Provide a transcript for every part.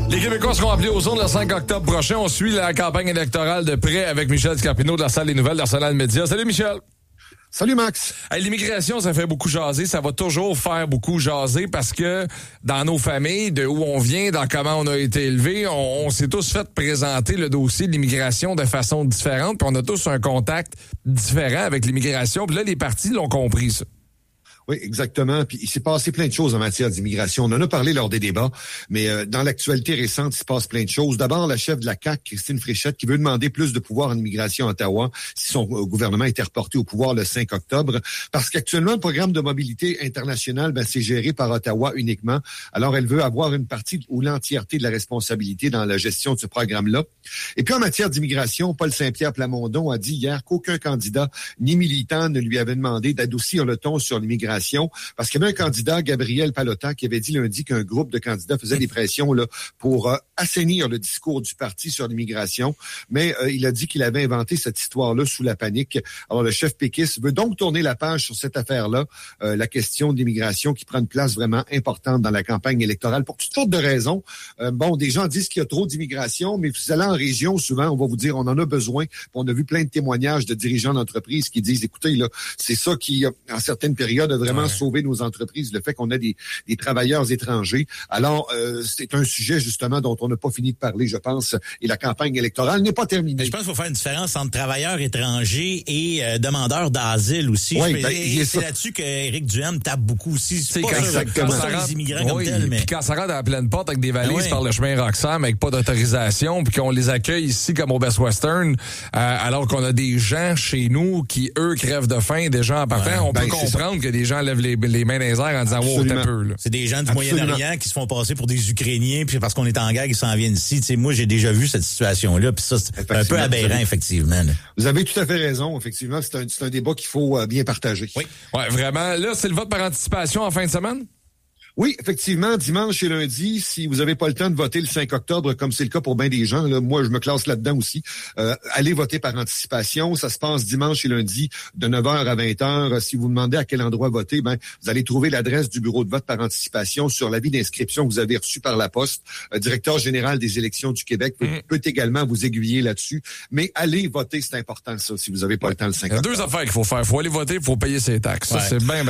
Les Québécois seront appelés aux urnes le 5 octobre prochain. On suit la campagne électorale de près avec Michel Scarpino de la salle des nouvelles d'Arsenal Média. Salut Michel. Salut Max. Hey, l'immigration, ça fait beaucoup jaser. Ça va toujours faire beaucoup jaser parce que dans nos familles, de où on vient, dans comment on a été élevé, on s'est tous fait présenter le dossier de l'immigration de façon différente. Puis on a tous un contact différent avec l'immigration. Puis là, les partis l'ont compris, ça. Oui, exactement. Puis il s'est passé plein de choses en matière d'immigration. On en a parlé lors des débats, mais dans l'actualité récente, il se passe plein de choses. D'abord, la chef de la CAQ, Christine Fréchette, qui veut demander plus de pouvoir en immigration à Ottawa si son gouvernement était reporté au pouvoir le 5 octobre. Parce qu'actuellement, le programme de mobilité internationale, c'est géré par Ottawa uniquement. Alors, elle veut avoir une partie ou l'entièreté de la responsabilité dans la gestion de ce programme-là. Et puis, en matière d'immigration, Paul Saint-Pierre Plamondon a dit hier qu'aucun candidat ni militant ne lui avait demandé d'adoucir le ton sur l'immigration. Parce qu'il y avait un candidat, Gabriel Pallotta, qui avait dit lundi qu'un groupe de candidats faisait des pressions là, pour assainir le discours du parti sur l'immigration. Mais il a dit qu'il avait inventé cette histoire-là sous la panique. Alors, le chef péquiste veut donc tourner la page sur cette affaire-là, la question de l'immigration qui prend une place vraiment importante dans la campagne électorale pour toutes sortes de raisons. Des gens disent qu'il y a trop d'immigration, mais vous allez en région, souvent, on va vous dire on en a besoin. On a vu plein de témoignages de dirigeants d'entreprises qui disent, écoutez, là, c'est ça qui, en certaines périodes, a vraiment sauvé nos entreprises, le fait qu'on a des travailleurs étrangers. Alors, c'est un sujet, justement, dont on n'a pas fini de parler, je pense, et la campagne électorale n'est pas terminée. Mais je pense qu'il faut faire une différence entre travailleurs étrangers et demandeurs d'asile aussi. Oui, c'est là-dessus qu'Éric Duhem tape beaucoup aussi. C'est pas exactement. sur les immigrants comme tel, mais... Puis quand ça rentre à la pleine porte avec des valises par le chemin Roxham avec pas d'autorisation, puis qu'on les accueille ici comme au Best Western, alors qu'on a des gens chez nous qui, eux, crèvent de faim déjà en partant, on peut comprendre que des gens lèvent les mains dans les airs en disant « wow, t'as peu ». C'est des gens du Moyen-Orient qui se font passer pour des Ukrainiens, puis parce qu'on est en guerre, ils s'en viennent ici. T'sais, moi, j'ai déjà vu cette situation-là, puis ça, c'est un peu aberrant, effectivement. Là. Vous avez tout à fait raison, effectivement. C'est un débat qu'il faut bien partager. Oui, vraiment. Là, c'est le vote par anticipation en fin de semaine? Oui, effectivement, dimanche et lundi, si vous n'avez pas le temps de voter le 5 octobre, comme c'est le cas pour bien des gens, là, moi je me classe là-dedans aussi, allez voter par anticipation. Ça se passe dimanche et lundi de 9h à 20h. Si vous demandez à quel endroit voter, vous allez trouver l'adresse du bureau de vote par anticipation sur l'avis d'inscription que vous avez reçu par la poste. Directeur général des élections du Québec peut également vous aiguiller là-dessus. Mais allez voter, c'est important ça, si vous n'avez pas le temps le 5 octobre. Il y a deux affaires qu'il faut faire. Il faut aller voter, il faut payer ses taxes. Ça, c'est bien.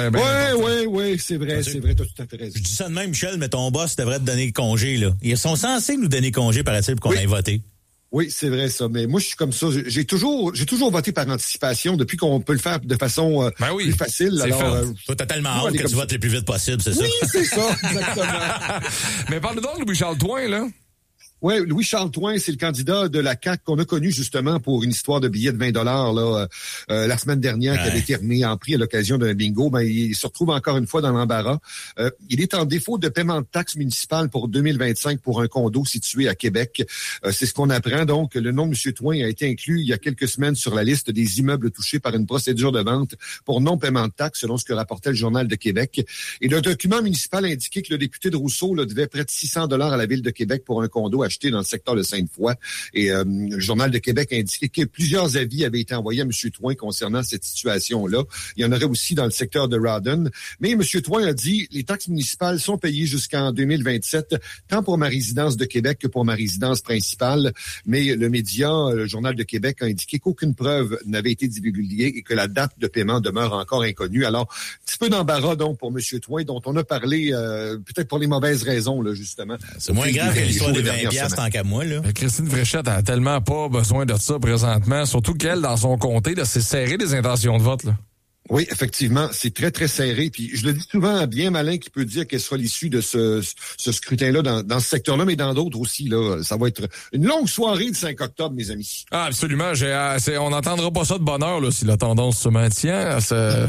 Oui, c'est vrai, t'as tout à fait raison. Je dis ça de même, Michel, mais ton boss devrait te donner congé, là. Ils sont censés nous donner congé, paraît-il, pour qu'on aille voter. Oui, c'est vrai ça. Mais moi, je suis comme ça. J'ai toujours voté par anticipation depuis qu'on peut le faire de façon plus facile. Alors, toi, t'as tellement hâte que tu votes le plus vite possible, c'est ça? Oui, c'est ça, exactement. Mais parle-nous donc de Louis-Charles Toin, là. Oui, Louis-Charles Toin, c'est le candidat de la CAQ qu'on a connu justement pour une histoire de billets de 20 $ la semaine dernière qui avait été remis en prix à l'occasion d'un bingo. Il se retrouve encore une fois dans l'embarras. Il est en défaut de paiement de taxes municipales pour 2025 pour un condo situé à Québec. C'est ce qu'on apprend. Donc, le nom de M. Toin a été inclus il y a quelques semaines sur la liste des immeubles touchés par une procédure de vente pour non-paiement de taxes, selon ce que rapportait le Journal de Québec. Et le document municipal indiquait que le député de Rousseau devait près de 600 $ à la Ville de Québec pour un condo acheté dans le secteur de Sainte-Foy. Et le Journal de Québec indiquait que plusieurs avis avaient été envoyés à M. Toin concernant cette situation-là. Il y en aurait aussi dans le secteur de Rawdon. Mais M. Toin a dit, les taxes municipales sont payées jusqu'en 2027, tant pour ma résidence de Québec que pour ma résidence principale. Mais le média, le Journal de Québec, a indiqué qu'aucune preuve n'avait été divulguée et que la date de paiement demeure encore inconnue. Alors, un petit peu d'embarras donc pour M. Toin, dont on a parlé peut-être pour les mauvaises raisons, là, justement. C'est moins grave que l'histoire des 20$ tant qu'à moi, là. Christine Fréchette a tellement pas besoin de ça présentement, surtout qu'elle, dans son comté, c'est serré des intentions de vote, là. Oui, effectivement, c'est très, très serré. Puis je le dis souvent à bien malin qui peut dire quelle sera l'issue de ce scrutin-là dans ce secteur-là, mais dans d'autres aussi. Là, ça va être une longue soirée le 5 octobre, mes amis. Ah, absolument. On n'entendra pas ça de bonne heure là, si la tendance se maintient.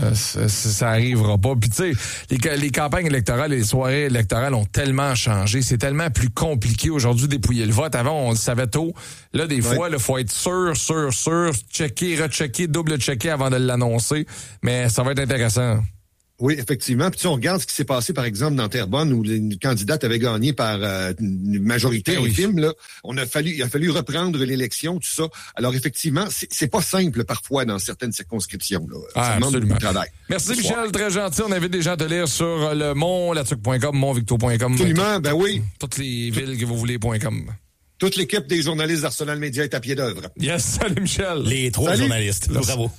Ça arrivera pas. Puis tu sais, les campagnes électorales et les soirées électorales ont tellement changé. C'est tellement plus compliqué aujourd'hui de dépouiller le vote. Avant, on le savait tôt. Là, des fois, il faut être sûr, checker, rechecker, double-checker avant de l'annoncer. Mais ça va être intéressant. Oui, effectivement. Puis on regarde ce qui s'est passé, par exemple, dans Terrebonne, où une candidate avait gagné par une majorité infime. Là, il a fallu reprendre l'élection, tout ça. Alors, effectivement, c'est pas simple parfois dans certaines circonscriptions. Là. Ça demande absolument. beaucoup de travail. Merci, Michel. Très gentil. On invite des gens à te lire sur le montlatuc.com, montvicto.com. Absolument, ben oui. Toutes les villes que vous voulez.com. Toute l'équipe des journalistes d'Arsenal Média est à pied d'œuvre. Yes, salut Michel. Les 3 journalistes. Bravo.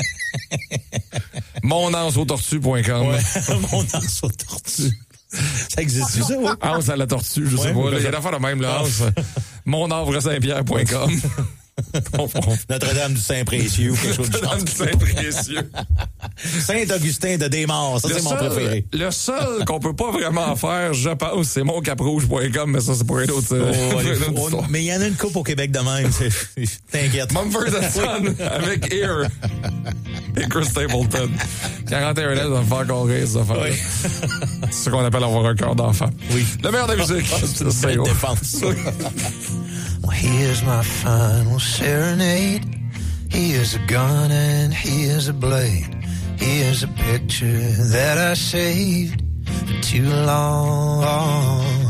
Monanceautortue.com. Ouais. Monanceautortue. Ça existe ça, ouais? Anse à la tortue, je sais pas. Il y a l'affaire de même, là. Monhavre-Saint-Pierre.com. Notre-Dame du Saint-Précieux ou quelque chose de Notre-Dame du Saint-Précieux. Saint-Augustin de Desmaures, ça, c'est mon préféré. Le seul qu'on peut pas vraiment faire, je pense, c'est moncaprouge.com, mais ça, c'est pour une autre histoire. Mais il y en a une coupe au Québec de même. T'inquiète. Mumford & Son avec Ear et Chris Stapleton. 41 ans, ça va me faire qu'on rire, ça. Oui. C'est ce qu'on appelle avoir un cœur d'enfant. Oui. Le meilleur de la musique. C'est une belle défense. Well, here's my final serenade. Here's a gun and here's a blade. Here's a picture that I saved for too long.